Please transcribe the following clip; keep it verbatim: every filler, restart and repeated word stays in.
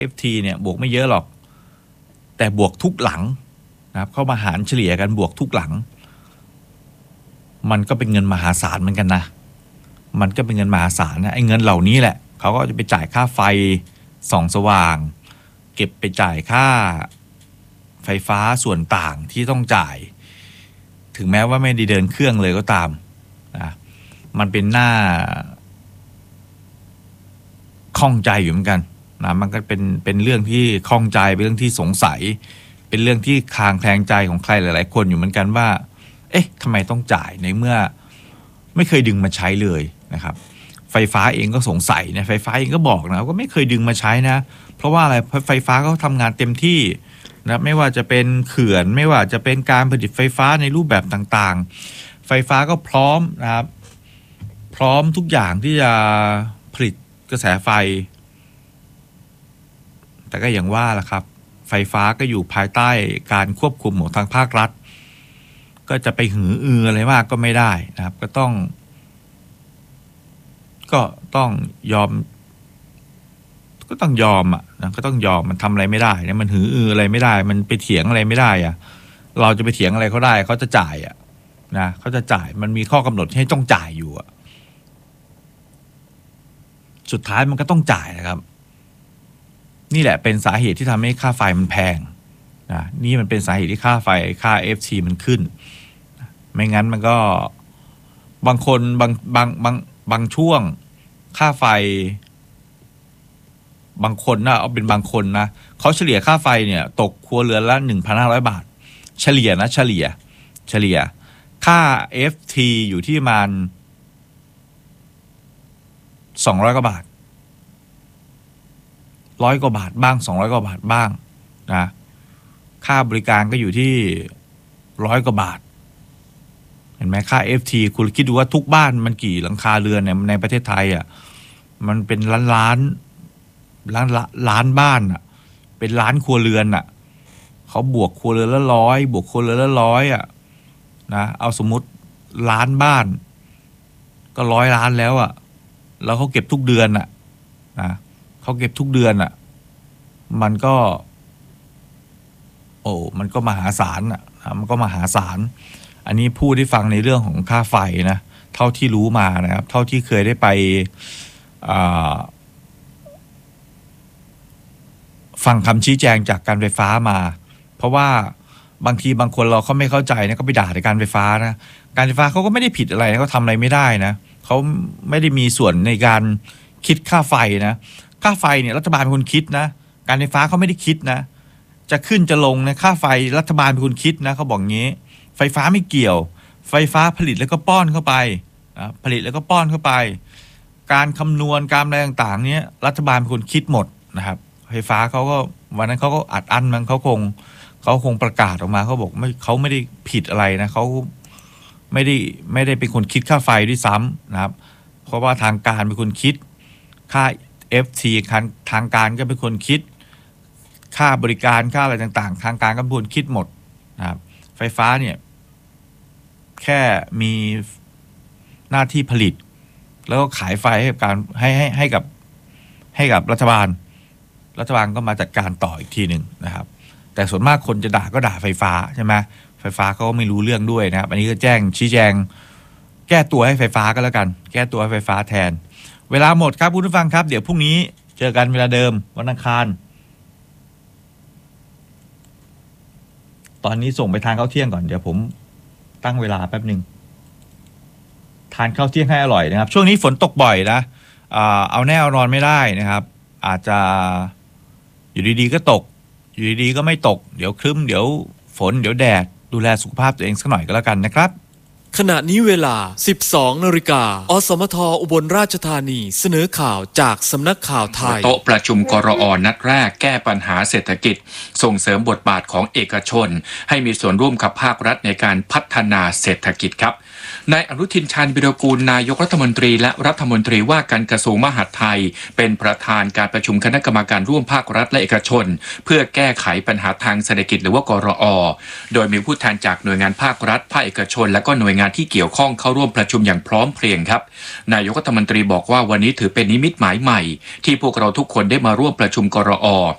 เอฟ ที เนี่ยบวกไม่เยอะหรอกแต่บวกทุกหลังนะครับเข้ามาหารเฉลี่ยกันบวกทุกหลังมันก็เป็นเงินมหาศาลเหมือนกันนะมันก็เป็นเงินมหาศาลนะไอ้เงินเหล่านี้แหละเขาก็จะไปจ่ายค่าไฟส่องสว่างเก็บไปจ่ายค่าไฟฟ้าส่วนต่างที่ต้องจ่ายถึงแม้ว่าไม่ได้เดินเครื่องเลยก็ตามนะมันเป็นหน้าข้องใจอยู่เหมือนกันนะมันก็เป็นเป็นเรื่องที่ข้องใจเป็นเรื่องที่สงสัยเป็นเรื่องที่คลางแคลงใจของใครหลายๆคนอยู่เหมือนกันว่าเอ๊ะทำไมต้องจ่ายในเมื่อไม่เคยดึงมาใช้เลยนะครับไฟฟ้าเองก็สงสัยนะไฟฟ้าเองก็บอกนะว่าไม่เคยดึงมาใช้นะเพราะว่าอะไรไฟฟ้าเขาทำงานเต็มที่นะไม่ว่าจะเป็นเขื่อนไม่ว่าจะเป็นการผลิตไฟฟ้าในรูปแบบต่างๆไฟฟ้าก็พร้อมนะครับพร้อมทุกอย่างที่จะผลิตกระแสไฟแต่ก็อย่างว่าล่ะครับไฟฟ้าก็อยู่ภายใต้การควบคุมของทางภาครัฐก็จะไปหืออืออะไรมากก็ไม่ได้นะครับก็ต้องก็ต้องยอมก็ต้องยอมอ่ะนะก็ต้องยอมมันทำอะไรไม่ได้เนี่ยมันหืออืออะไรไม่ได้มันไปเถียงอะไรไม่ได้อ่ะเราจะไปเถียงอะไรเขาได้เขาจะจ่ายอ่ะนะเขาจะจ่ายมันมีข้อกำหนดให้ต้องจ่ายอยู่อ่ะสุดท้ายมันก็ต้องจ่ายนะครับนี่แหละเป็นสาเหตุที่ทำให้ค่าไฟมันแพงนะนี่มันเป็นสาเหตุที่ค่าไฟค่า เอฟ ที มันขึ้นไม่งั้นมันก็บางคนบางบางบางบางช่วงค่าไฟบางคนนะเอาเป็นบางคนนะเขาเฉลี่ยค่าไฟเนี่ยตกครัวเรือนละ หนึ่งพันห้าร้อย บาทเฉลี่ยนะเฉลี่ยเฉลี่ยค่า เอฟ ที อยู่ที่ประมาณสองร้อยกว่าบาทร้อยกว่าบาทบ้างสองร้อยกว่าบาทบ้างนะค่าบริการก็อยู่ที่ร้อยกว่าบาทเห็นไหมค่า เอฟ ที คุณคิดดูว่าทุกบ้านมันกี่หลังคาเรือนเนี่ยในประเทศไทยอ่ะมันเป็นล้านล้านล้านล้านบ้านอ่ะเป็นล้านครัวเรือนอ่ะเขาบวกครัวเรือนละร้อยบวกครัวเรือนละร้อยอ่ะนะเอาสมมุติล้านบ้านก็ร้อยล้านแล้วอ่ะแล้วเขาเก็บทุกเดือนอ่ะนะเขาเก็บทุกเดือนอ่ะมันก็โอ้มันก็มหาศาลอ่ะมันก็มหาศาลอันนี้พูดให้ฟังในเรื่องของค่าไฟนะเท่าที่รู้มานะครับเท่าที่เคยได้ไปฟังคำชี้แจงจากการไฟฟ้ามาเพราะว่าบางทีบางคนเราเขาไม่เข้าใจนะก็ไปด่าในการไฟฟ้านะการไฟฟ้าเขาก็ไม่ได้ผิดอะไรนะเขาทำอะไรไม่ได้นะเขาไม่ได้มีส่วนในการคิดค่าไฟนะค่าไฟเนี่ยรัฐบาลเป็นคนคิดนะการไฟฟ้าเขาไม่ได้คิดนะจะขึ้นจะลงนะค่าไฟรัฐบาลเป็นคนคิดนะเขาบอกงี้ไฟฟ้าไม่เกี่ยวไฟฟ้าผลิตแล้วก็ป้อนเข้าไปนะผลิตแล้วก็ป้อนเข้าไปการคำนวณการอะไรต่างๆเนี้ยรัฐบาลเป็นคนคิดหมดนะครับไฟฟ้าเขาก็วันนั้นเขาก็อัดอั้นมันเขาคงเขาคงประกาศออกมาเขาบอกไม่เขาไม่ได้ผิดอะไรนะเขาไม่ได้ไม่ได้เป็นคนคิดค่าไฟด้วยซ้ำนะครับเพราะว่าทางการเป็นคนคิดค่า เอฟ ที ทางการก็เป็นคนคิดค่าบริการค่าอะไรต่างๆทางการก็เป็นคนคิดหมดนะครับไฟฟ้าเนี่ยแค่มีหน้าที่ผลิตแล้วก็ขายไฟให้กับการให้ให้ให้กับให้กับรัฐบาลรัฐบาลก็มาจัดการต่ออีกทีหนึ่งนะครับแต่ส่วนมากคนจะด่าก็ด่าไฟฟ้าใช่ไหมไฟฟ้าเขาก็ไม่รู้เรื่องด้วยนะครับอันนี้ก็แจ้งชี้แจงแก้ตัวให้ไฟฟ้าก็แล้วกันแก้ตัวให้ไฟฟ้าแทนเวลาหมดครับคุณผู้ฟังครับเดี๋ยวพรุ่งนี้เจอกันเวลาเดิมวันอังคารตอนนี้ส่งไปทานข้าวเที่ยงก่อนเดี๋ยวผมตั้งเวลาแป๊บหนึ่งทานข้าวเที่ยงให้อร่อยนะครับช่วงนี้ฝนตกบ่อยนะเอาแน่เอานอนไม่ได้นะครับอาจจะอยู่ดีๆก็ตกอยู่ดีๆก็ไม่ตกเดี๋ยวครึ้มเดี๋ยวฝนเดี๋ยวแดดดูแลสุขภาพตัวเองสักหน่อยก็แล้วกันนะครับขณะนี้เวลา สิบสองนาฬิกา อสมทอุบลราชธานีเสนอข่าวจากสำนักข่าวไทยโต๊ะประชุมกรอนัดแรกแก้ปัญหาเศรษฐกิจส่งเสริมบทบาทของเอกชนให้มีส่วนร่วมกับภาครัฐในการพัฒนาเศรษฐกิจครับนายอนุทินชาญวิรากูลนายกรัฐมนตรีและรัฐมนตรีว่าการกระทรวงมหาดไทยเป็นประธานการประชุมคณะกรรมการร่วมภาครัฐและเอกชนเพื่อแก้ไขปัญหาทางเศรษฐกิจหรือว่ากรอโดยมีผู้แทนจากหน่วยงานภาครัฐภาคเอกชนและก็หน่วยงานที่เกี่ยวข้องเข้าร่วมประชุมอย่างพร้อมเพรียงครับนายกรัฐมนตรีบอกว่าวันนี้ถือเป็นนิมิตหมายใหม่ที่พวกเราทุกคนได้มาร่วมประชุมกรอ